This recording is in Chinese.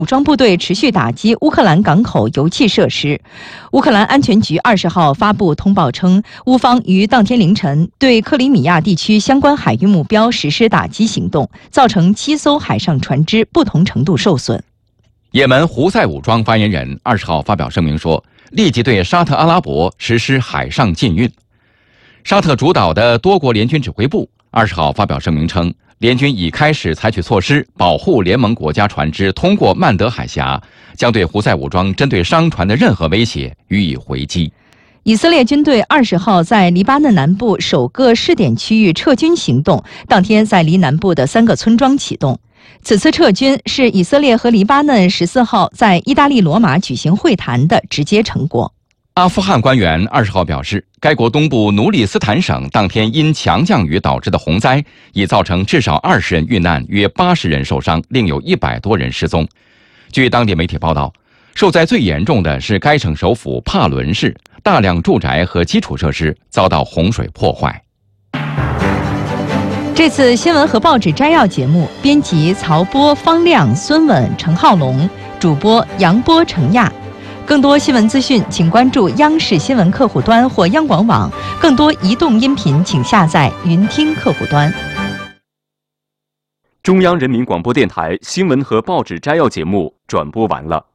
武装部队持续打击乌克兰港口油气设施。乌克兰安全局20号发布通报称，乌方于当天凌晨对克里米亚地区相关海域目标实施打击行动，造成7艘海上船只不同程度受损。 也门胡塞武装发言人20号发表声明说，立即对沙特阿拉伯实施海上禁运。沙特主导的多国联军指挥部20号发表声明称，联军已开始采取措施保护联盟国家船只通过曼德海峡，将对胡塞武装针对商船的任何威胁予以回击。 以色列军队20号在黎巴嫩南部首个试点区域撤军行动，当天在黎南部的3个村庄启动。此次撤军是以色列和黎巴嫩14号在意大利罗马举行会谈的直接成果。 阿富汗官员20号表示，该国东部努里斯坦省当天因强降雨导致的洪灾，已造成至少20人遇难，约80人受伤，另有100多人失踪。据当地媒体报道，受灾最严重的是该省首府帕伦市，大量住宅和基础设施遭到洪水破坏。 这次新闻和报纸摘要节目，编辑曹波、方亮、孙稳、程浩龙，主播杨波、程亚。更多新闻资讯，请关注央视新闻客户端或央广网。更多移动音频，请下载云听客户端。 中央人民广播电台新闻和报纸摘要节目转播完了。